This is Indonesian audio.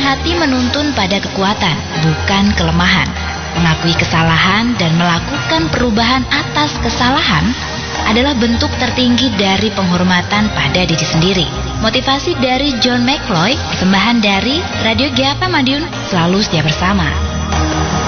hati menuntun pada kekuatan, bukan kelemahan. Mengakui kesalahan dan melakukan perubahan atas kesalahan adalah bentuk tertinggi dari penghormatan pada diri sendiri. Motivasi dari John McCloy, persembahan dari Radio GAPA Madiun, selalu setia bersama.